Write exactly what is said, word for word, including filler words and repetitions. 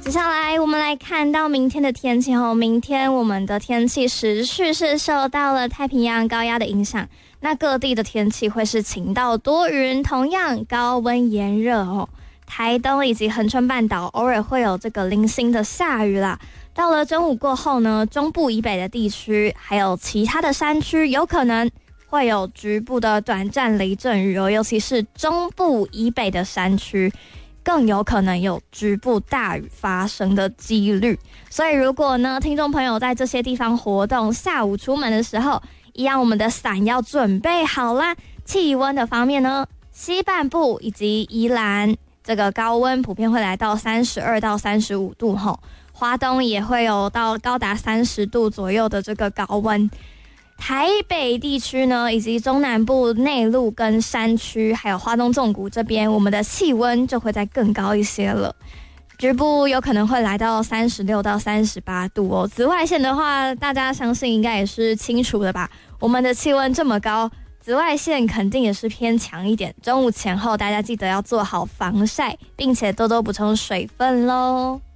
接下来我们来看到明天的天气哦。明天我们的天气持续是受到了太平洋高压的影响，那各地的天气会是晴到多云，同样高温炎热哦。台东以及恒春半岛偶尔会有这个零星的下雨啦。到了中午过后呢，中部以北的地区还有其他的山区有可能会有局部的短暂雷阵雨哦，尤其是中部以北的山区更有可能有局部大雨发生的几率。所以如果呢听众朋友在这些地方活动，下午出门的时候一样我们的伞要准备好啦。气温的方面呢，西半部以及宜兰这个高温普遍会来到三十二到三十五度吼，花东也会有到高达三十度左右的这个高温。台北地区呢，以及中南部内陆跟山区，还有花东纵谷这边，我们的气温就会再更高一些了，局部有可能会来到三十六到三十八度哦。紫外线的话，大家相信应该也是清楚的吧？我们的气温这么高，紫外线肯定也是偏强一点。中午前后，大家记得要做好防晒，并且多多补充水分咯。